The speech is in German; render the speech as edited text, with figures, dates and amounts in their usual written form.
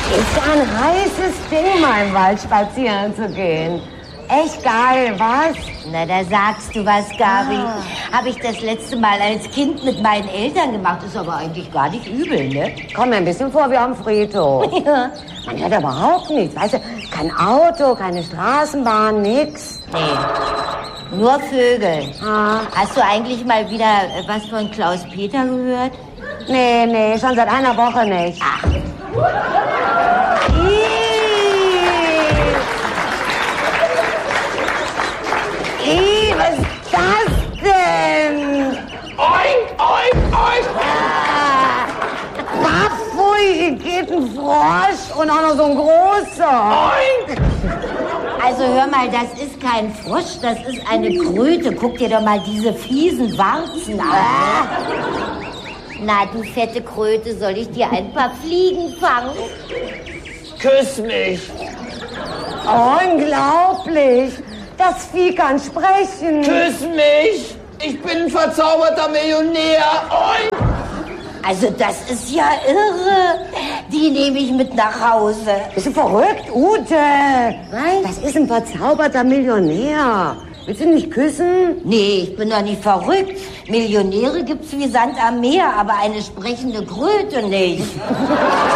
Ist ja ein heißes Ding, mal im Wald spazieren zu gehen. Echt geil, was? Na, da sagst du was, Gabi. Habe ich das letzte Mal als Kind mit meinen Eltern gemacht. Ist aber eigentlich gar nicht übel, ne? Kommt mir ein bisschen vor wie am Friedhof. Ja. Man hört überhaupt nichts, weißt du? Kein Auto, keine Straßenbahn, nix. Nee, nur Vögel. Hast du eigentlich mal wieder was von Klaus Peter gehört? Nee, schon seit einer Woche nicht. Ach. Was ist das denn? Oink! Pfui, geht ein Frosch und auch noch so ein großer. Oink! Also hör mal, das ist kein Frosch, das ist eine Kröte. Guck dir doch mal diese fiesen Warzen an. Na, du fette Kröte, soll ich dir ein paar Fliegen fangen? Küss mich! Unglaublich. Das Vieh kann sprechen. Küss mich! Ich bin ein verzauberter Millionär! Oink! Also das ist ja irre. Die nehme ich mit nach Hause. Bist du verrückt, Ute? Was? Das ist ein verzauberter Millionär. Willst du nicht küssen? Nee, ich bin doch nicht verrückt. Millionäre gibt's wie Sand am Meer, aber eine sprechende Kröte nicht.